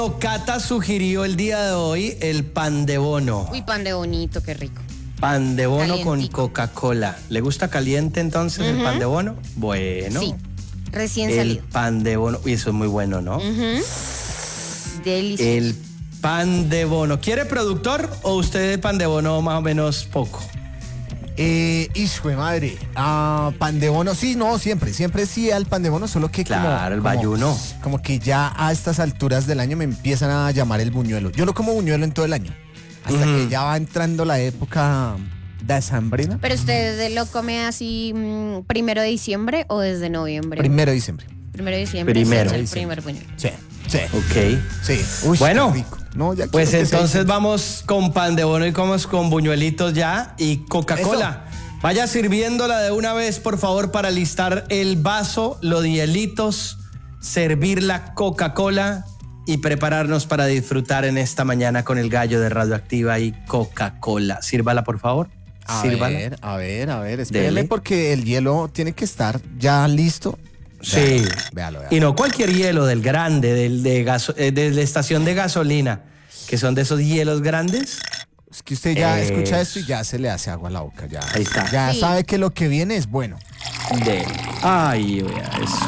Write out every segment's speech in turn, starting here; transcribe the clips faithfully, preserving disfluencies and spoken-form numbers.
Cata sugirió el día de hoy el pan de bono. Uy, pan de bonito, qué rico. Pan de bono Calientico. con Coca-Cola. ¿Le gusta caliente entonces uh-huh. el pan de bono? Bueno. Sí, recién el salido. El pan de bono. Uy, eso es muy bueno, ¿no? Uh-huh. Delicioso. El pan de bono. ¿Quiere productor o usted el pan de bono más o menos poco? Eh, hijo de madre, ah, pan de bono, sí, no, siempre, siempre sí al pan de bono, solo que claro, como, el como, bayuno. como que ya a estas alturas del año me empiezan a llamar el buñuelo. Yo no como buñuelo en todo el año, hasta mm. que ya va entrando la época decembrina. ¿Pero usted lo come así mmm, primero de diciembre o desde noviembre? Primero de diciembre. Primero de diciembre. Primero. Es el primer buñuelo. Sí, sí. Ok. Sí. Uy, bueno. No, ya pues entonces vamos con pan de bono y comemos con buñuelitos ya y Coca-Cola. Eso. Vaya sirviéndola de una vez, por favor, para listar el vaso, los hielitos, servir la Coca-Cola y prepararnos para disfrutar en esta mañana con el gallo de Radioactiva y Coca-Cola. Sírvala, por favor. A Sírvala. ver, a ver, a ver, espéreme porque el hielo tiene que estar ya listo. Sí, véalo, véalo. Y no cualquier hielo, del grande, del de, gaso, eh, de la estación de gasolina, que son de esos hielos grandes. Es que usted ya eso. escucha esto y ya se le hace agua a la boca. Ya, ahí está. Ya sí. sabe que lo que viene es bueno. De, ay, vea eso.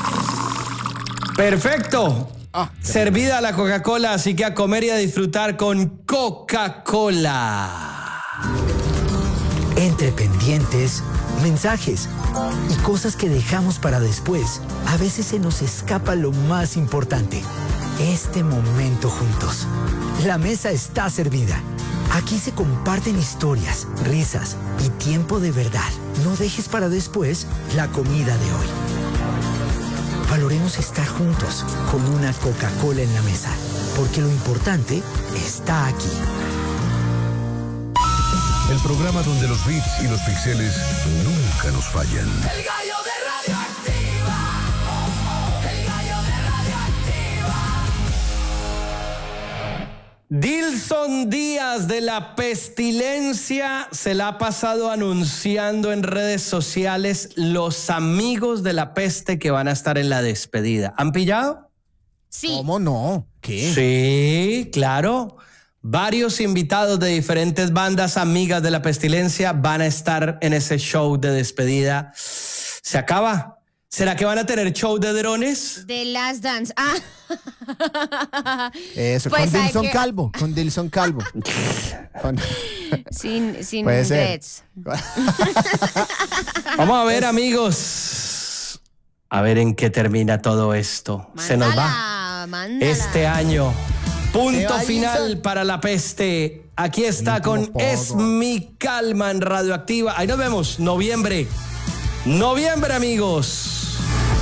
Perfecto. Ah, servida la Coca-Cola, así que a comer y a disfrutar con Coca-Cola. Entre pendientes, mensajes y cosas que dejamos para después, a veces se nos escapa lo más importante, este momento juntos. La mesa está servida. Aquí se comparten historias, risas y tiempo de verdad. No dejes para después la comida de hoy. Valoremos estar juntos con una Coca-Cola en la mesa, porque lo importante está aquí. El programa donde los bits y los píxeles nunca nos fallan. El gallo de Radioactiva. El gallo de Radioactiva. Dilson Díaz de la Pestilencia se la ha pasado anunciando en redes sociales los amigos de la peste que van a estar en la despedida. ¿Han pillado? Sí. ¿Cómo no? ¿Qué? Sí, claro. Varios invitados de diferentes bandas amigas de la Pestilencia van a estar en ese show de despedida. ¿Se acaba? ¿Será que van a tener show de drones? The Last Dance. Ah. Eso, pues con Dilson que... Calvo. Con Dilson Calvo. con... Sin, sin dreads. Vamos a ver, amigos. A ver en qué termina todo esto. Mándala, Se nos va mándala. este año. Punto final para la peste. Aquí está con Es mi calma en Radioactiva. Ahí nos vemos. Noviembre. Noviembre, amigos.